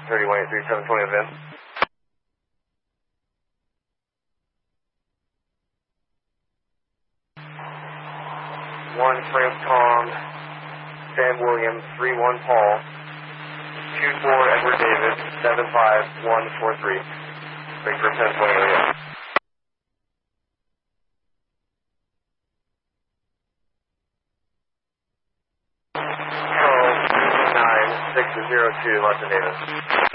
3183 event. 1 Frank Tom, Sam Williams, 31 Paul, 24 Edward David, 75143. Victor 1020 area. Charles 9602 Los Angeles.